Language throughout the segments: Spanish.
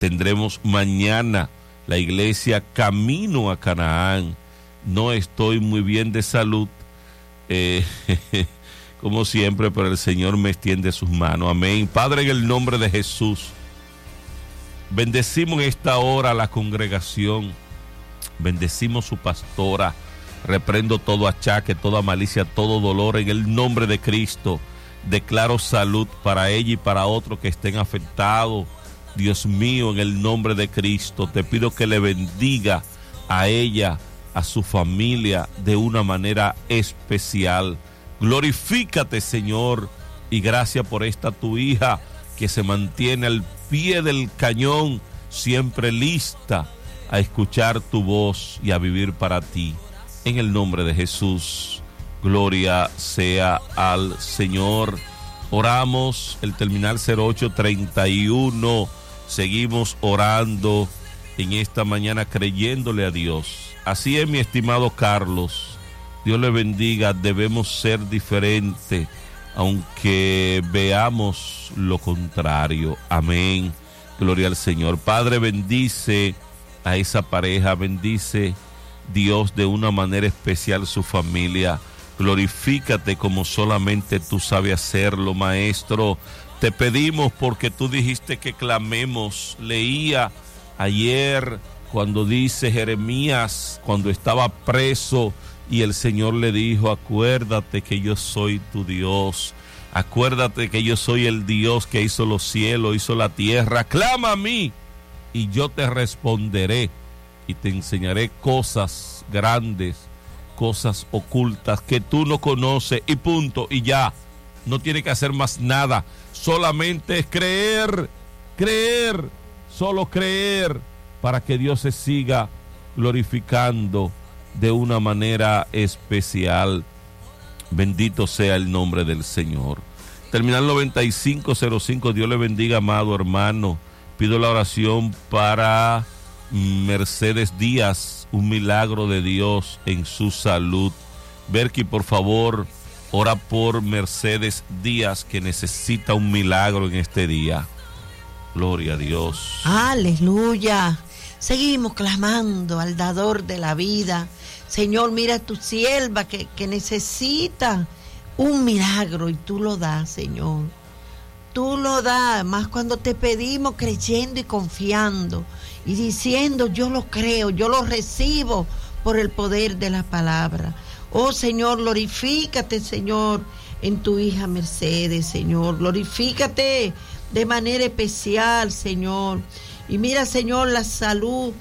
tendremos mañana la iglesia Camino a Canaán. No estoy muy bien de salud, como siempre, pero el Señor me extiende sus manos. Amén. Padre, en el nombre de Jesús, bendecimos en esta hora a la congregación, bendecimos su pastora, reprendo todo achaque, toda malicia, todo dolor en el nombre de Cristo. Declaro salud para ella y para otros que estén afectados. Dios mío, en el nombre de Cristo, te pido que le bendiga a ella, a su familia, de una manera especial. Glorifícate, Señor, y gracias por esta tu hija que se mantiene al pie del cañón, siempre lista a escuchar tu voz y a vivir para ti. En el nombre de Jesús, gloria sea al Señor. Oramos el terminal 0831. Seguimos orando en esta mañana, creyéndole a Dios. Así es, mi estimado Carlos. Dios le bendiga. Debemos ser diferentes, aunque veamos lo contrario. Amén. Gloria al Señor. Padre, bendice a esa pareja. Bendice, Dios, de una manera especial su familia. Glorifícate como solamente tú sabes hacerlo, Maestro. Te pedimos porque tú dijiste que clamemos. Leía ayer cuando dice Jeremías, cuando estaba preso, y el Señor le dijo: acuérdate que yo soy tu Dios. Acuérdate que yo soy el Dios que hizo los cielos, hizo la tierra. Clama a mí y yo te responderé y te enseñaré cosas grandes, cosas ocultas que tú no conoces, y punto, y ya. No tiene que hacer más nada. Solamente es creer, solo creer, para que Dios se siga glorificando de una manera especial. Bendito sea el nombre del Señor. Terminal 9505, Dios le bendiga, amado hermano. Pido la oración para Mercedes Díaz, un milagro de Dios en su salud. Berky, por favor, ora por Mercedes Díaz, que necesita un milagro en este día. Gloria a Dios. Aleluya. Seguimos clamando al dador de la vida. Señor, mira a tu sierva que necesita un milagro y tú lo das, Señor. Tú lo das, más cuando te pedimos creyendo y confiando y diciendo: yo lo creo, yo lo recibo por el poder de la palabra. Oh Señor, glorifícate, Señor, en tu hija Mercedes, Señor. Glorifícate de manera especial, Señor. Y mira, Señor, la salud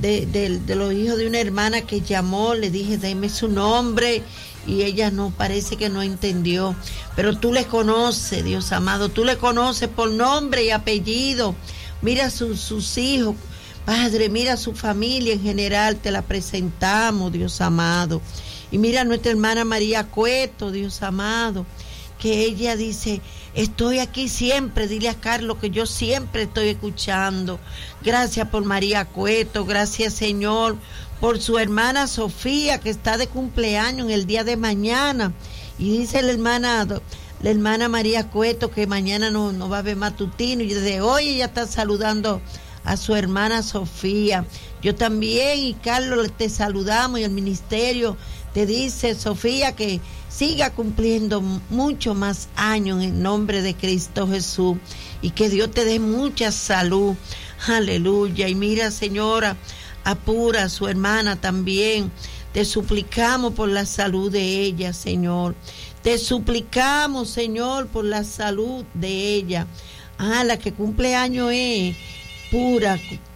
de los hijos de una hermana que llamó. Le dije: dame su nombre, y ella no, parece que no entendió. Pero tú le conoces, Dios amado. Tú le conoces por nombre y apellido. Mira sus hijos, Padre. Mira su familia en general. Te la presentamos, Dios amado. Y mira a nuestra hermana María Cueto, Dios amado, que ella dice: estoy aquí siempre. Dile a Carlos que yo siempre estoy escuchando. Gracias por María Cueto. Gracias, Señor, por su hermana Sofía, que está de cumpleaños en el día de mañana. Y dice la hermana María Cueto que mañana no va a haber matutino. Y desde hoy ella está saludando a su hermana Sofía. Yo también, y Carlos, te saludamos, y el ministerio te dice, Sofía, que siga cumpliendo mucho más años en nombre de Cristo Jesús, y que Dios te dé mucha salud. Aleluya. Y mira, señora, apura a su hermana también. Te suplicamos por la salud de ella, Señor. Te suplicamos, Señor, por la salud de ella. La que cumple años es pura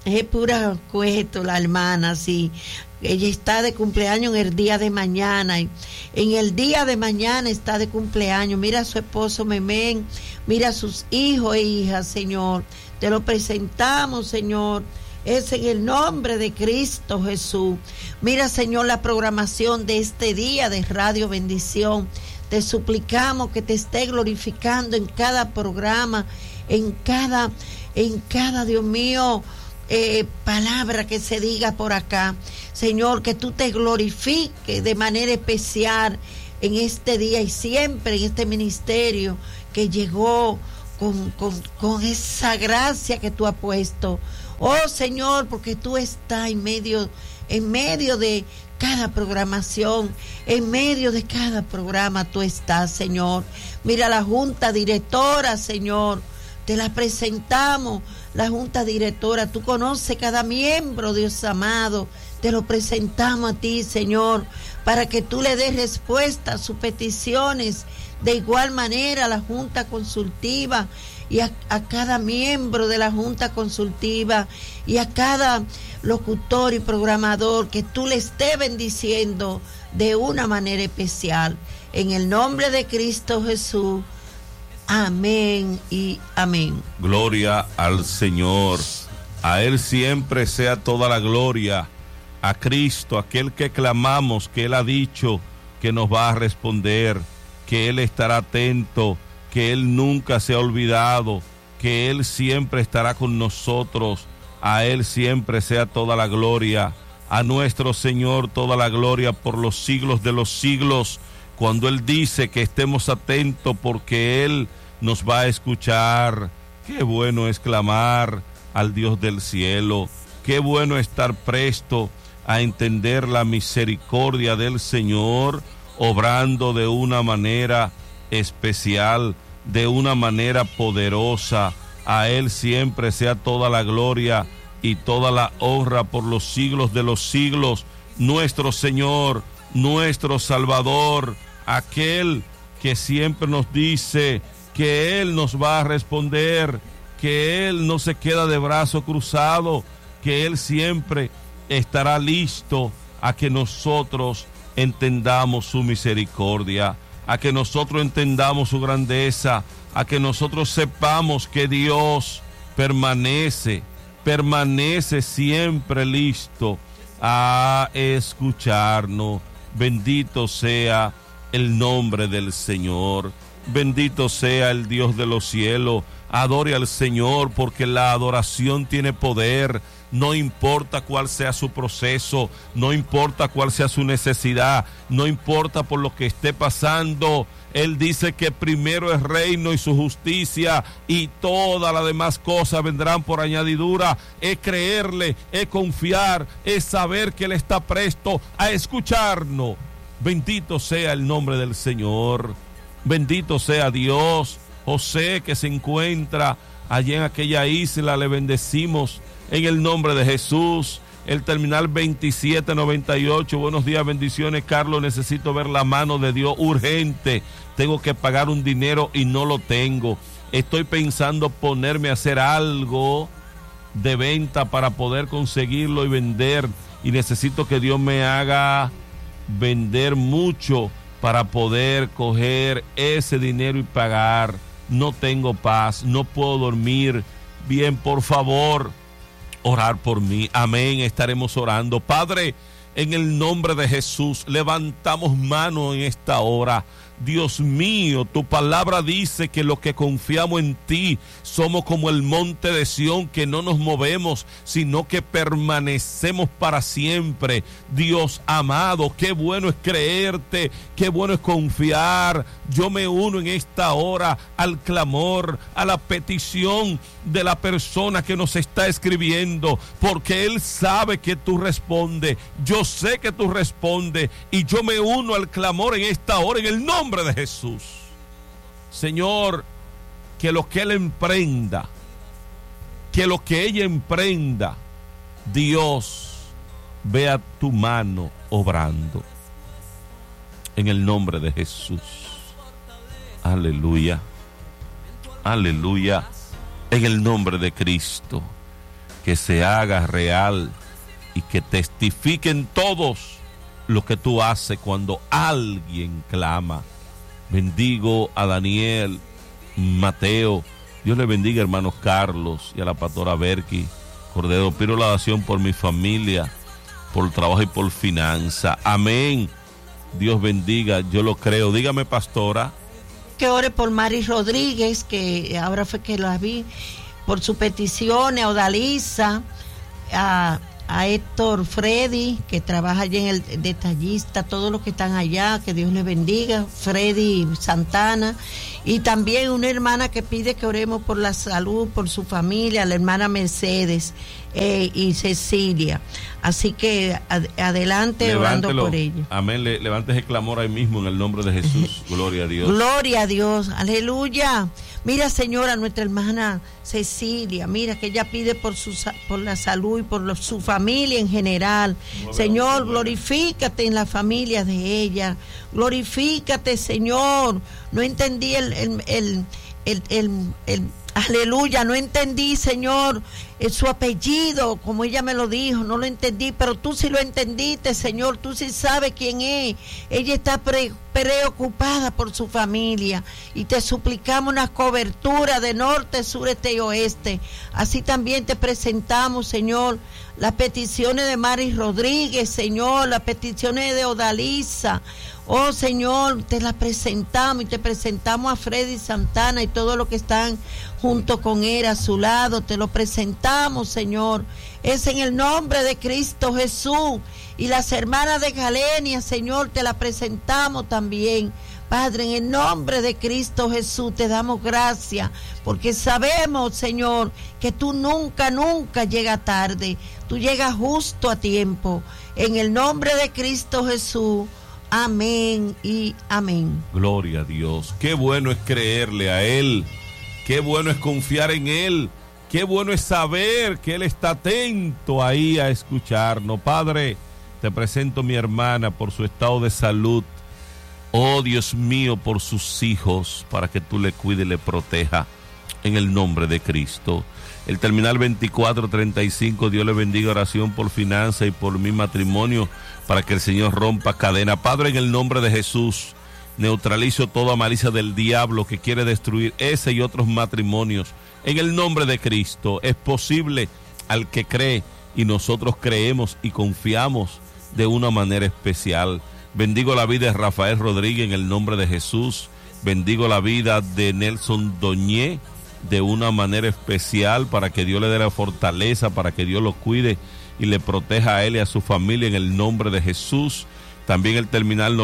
Cueto, la hermana, sí. Ella está de cumpleaños en el día de mañana. En el día de mañana está de cumpleaños. Mira a su esposo Memén, mira a sus hijos e hijas, Señor. Te lo presentamos, Señor. Es en el nombre de Cristo Jesús. Mira, Señor, la programación de este día de Radio Bendición. Te suplicamos que te esté glorificando en cada programa, en cada, Dios mío, palabra que se diga por acá. Señor, que tú te glorifiques de manera especial en este día y siempre en este ministerio que llegó con esa gracia que tú has puesto. Oh Señor, porque tú estás en medio de cada programación, en medio de cada programa tú estás, Señor. Mira la junta directora, Señor, te la presentamos, la junta directora, tú conoces cada miembro, Dios amado, te lo presentamos a ti, Señor, para que tú le des respuesta a sus peticiones. De igual manera, la junta consultiva y a cada miembro de la junta consultiva y a cada locutor y programador, que tú le estés bendiciendo de una manera especial. En el nombre de Cristo Jesús. Amén y amén. Gloria al Señor. A Él siempre sea toda la gloria. A Cristo, aquel que clamamos, que Él ha dicho que nos va a responder, que Él estará atento, que Él nunca se ha olvidado, que Él siempre estará con nosotros. A Él siempre sea toda la gloria. A nuestro Señor toda la gloria por los siglos de los siglos. Cuando Él dice que estemos atentos porque Él nos va a escuchar. Qué bueno es clamar al Dios del cielo. Qué bueno estar presto a entender la misericordia del Señor, obrando de una manera especial, de una manera poderosa. A Él siempre sea toda la gloria y toda la honra por los siglos de los siglos. Nuestro Señor, nuestro Salvador, aquel que siempre nos dice que Él nos va a responder, que Él no se queda de brazo cruzado, que Él siempre estará listo a que nosotros entendamos su misericordia, a que nosotros entendamos su grandeza, a que nosotros sepamos que Dios permanece siempre listo a escucharnos. Bendito sea el nombre del Señor, bendito sea el Dios de los cielos. Adore al Señor, porque la adoración tiene poder. No importa cuál sea su proceso, no importa cuál sea su necesidad, no importa por lo que esté pasando. Él dice que primero es reino y su justicia, y todas las demás cosas vendrán por añadidura. Es creerle, es confiar, es saber que Él está presto a escucharnos. Bendito sea el nombre del Señor, bendito sea Dios. José, que se encuentra allí en aquella isla, le bendecimos en el nombre de Jesús. El terminal 2798, buenos días, bendiciones, Carlos. Necesito ver la mano de Dios urgente. Tengo que pagar un dinero y no lo tengo. Estoy pensando ponerme a hacer algo de venta para poder conseguirlo y vender. Y necesito que Dios me haga vender mucho para poder coger ese dinero y pagar. No tengo paz, no puedo dormir bien. Por favor, orar por mí. Amén, estaremos orando. Padre, en el nombre de Jesús, levantamos mano en esta hora. Dios mío, tu palabra dice que los que confiamos en ti somos como el monte de Sión, que no nos movemos, sino que permanecemos para siempre. Dios amado, qué bueno es creerte, qué bueno es confiar. Yo me uno en esta hora al clamor, a la petición de la persona que nos está escribiendo, porque Él sabe que tú respondes. Yo sé que tú respondes, y yo me uno al clamor en esta hora en el nombre de Jesús. Señor, que lo que Él emprenda, que lo que ella emprenda, Dios vea tu mano obrando en el nombre de Jesús. Aleluya, aleluya. En el nombre de Cristo, que se haga real y que testifiquen todos lo que tú haces cuando alguien clama. Bendigo a Daniel, Mateo. Dios le bendiga, hermanos Carlos, y a la pastora Berky Cordero. Pido la oración por mi familia, por trabajo y por finanza. Amén. Dios bendiga, yo lo creo. Dígame, pastora. Que ore por Mari Rodríguez, que ahora fue que la vi, por sus peticiones, a Odalisa, a Héctor Freddy, que trabaja allí en el detallista, todos los que están allá, que Dios les bendiga, Freddy Santana, Y también una hermana que pide que oremos por la salud, por su familia, la hermana Mercedes y Cecilia. Así que adelante orando por ella. Amén. Levante ese clamor ahí mismo en el nombre de Jesús. Gloria a Dios. Gloria a Dios. Aleluya. Mira, Señora, nuestra hermana Cecilia, mira que ella pide por la salud y por su familia en general. Señor, glorifícate en la familia de ella. Glorifícate, Señor. No entendí aleluya, no entendí, Señor, su apellido, como ella me lo dijo, no lo entendí, pero tú sí lo entendiste, Señor, tú sí sabes quién es. Ella está preocupada por su familia y te suplicamos una cobertura de norte, sur, este y oeste. Así también te presentamos, Señor, las peticiones de Mari Rodríguez, Señor, las peticiones de Odalisa. Oh Señor, te la presentamos y te presentamos a Freddy Santana y todos los que están junto con él a su lado. Te lo presentamos, Señor. Es en el nombre de Cristo Jesús. Y las hermanas de Galenia, Señor, te la presentamos también. Padre, en el nombre de Cristo Jesús te damos gracias, porque sabemos, Señor, que tú nunca llegas tarde. Tú llegas justo a tiempo. En el nombre de Cristo Jesús. Amén y amén. Gloria a Dios. Qué bueno es creerle a Él. Qué bueno es confiar en Él. Qué bueno es saber que Él está atento ahí a escucharnos. Padre, te presento a mi hermana por su estado de salud. Oh Dios mío, por sus hijos, para que tú le cuides y le proteja en el nombre de Cristo. El terminal 2435, Dios le bendiga, oración por finanzas y por mi matrimonio, para que el Señor rompa cadena. Padre, en el nombre de Jesús, neutralizo toda malicia del diablo que quiere destruir ese y otros matrimonios. En el nombre de Cristo, es posible al que cree, y nosotros creemos y confiamos de una manera especial. Bendigo la vida de Rafael Rodríguez en el nombre de Jesús. Bendigo la vida de Nelson Doñé de una manera especial, para que Dios le dé la fortaleza, para que Dios lo cuide y le proteja a él y a su familia en el nombre de Jesús. También el terminal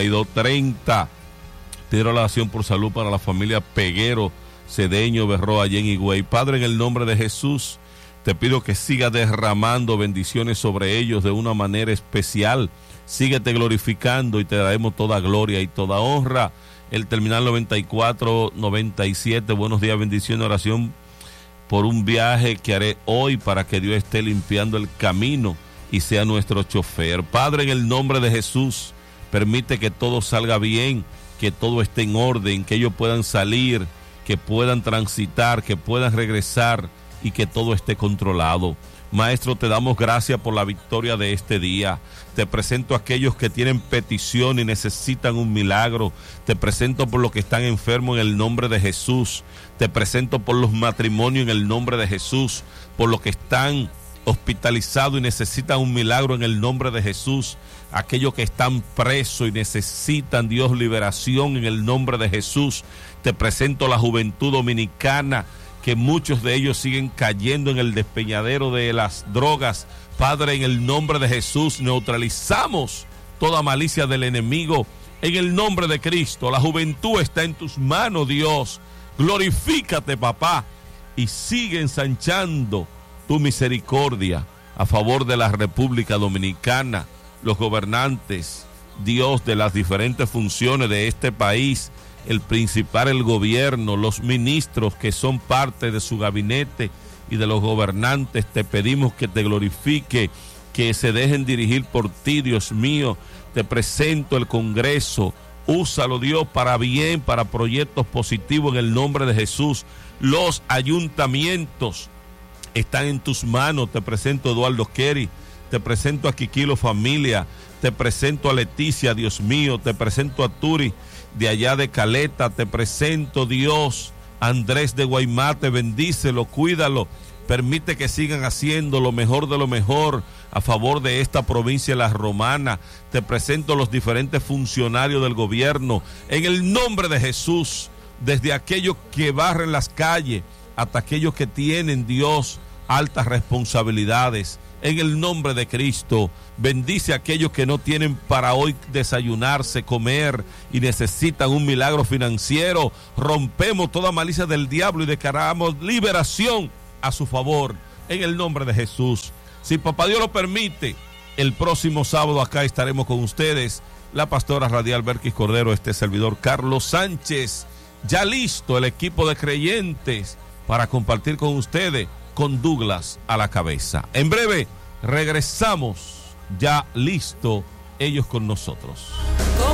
9230, pido oración por salud para la familia Peguero, Cedeño, Berroa, allá en Higüey. Padre, en el nombre de Jesús, te pido que siga derramando bendiciones sobre ellos de una manera especial. Síguete glorificando y te daremos toda gloria y toda honra. El terminal 9497, buenos días, bendición, oración por un viaje que haré hoy, para que Dios esté limpiando el camino y sea nuestro chofer. Padre, en el nombre de Jesús, permite que todo salga bien, que todo esté en orden, que ellos puedan salir, que puedan transitar, que puedan regresar y que todo esté controlado. Maestro, te damos gracias por la victoria de este día. Te presento a aquellos que tienen petición y necesitan un milagro. Te presento por los que están enfermos en el nombre de Jesús. Te presento por los matrimonios en el nombre de Jesús. Por los que están hospitalizados y necesitan un milagro en el nombre de Jesús. Aquellos que están presos y necesitan, Dios, liberación en el nombre de Jesús. Te presento la juventud dominicana, que muchos de ellos siguen cayendo en el despeñadero de las drogas. Padre, en el nombre de Jesús, neutralizamos toda malicia del enemigo. En el nombre de Cristo, la juventud está en tus manos, Dios. Glorifícate, papá, y sigue ensanchando tu misericordia a favor de la República Dominicana, los gobernantes, Dios, de las diferentes funciones de este país, el principal, el gobierno, los ministros que son parte de su gabinete y de los gobernantes. Te pedimos que te glorifique, que se dejen dirigir por ti, Dios mío. Te presento el Congreso, úsalo, Dios, para bien, para proyectos positivos en el nombre de Jesús. Los ayuntamientos están en tus manos. Te presento a Eduardo Kerry, te presento a Kikilo Familia, te presento a Leticia, Dios mío, te presento a Turi de allá de Caleta, te presento, Dios, Andrés de Guaymate, bendícelo, cuídalo, permite que sigan haciendo lo mejor de lo mejor a favor de esta provincia de La Romana. Te presento los diferentes funcionarios del gobierno, en el nombre de Jesús, desde aquellos que barren las calles hasta aquellos que tienen, Dios, altas responsabilidades. En el nombre de Cristo, bendice a aquellos que no tienen para hoy desayunarse, comer y necesitan un milagro financiero. Rompemos toda malicia del diablo y declaramos liberación a su favor en el nombre de Jesús. Si papá Dios lo permite, el próximo sábado acá estaremos con ustedes, la pastora radial Berkis Cordero, este servidor Carlos Sánchez, ya listo el equipo de creyentes para compartir con ustedes, con Douglas a la cabeza. En breve regresamos, ya listo ellos con nosotros.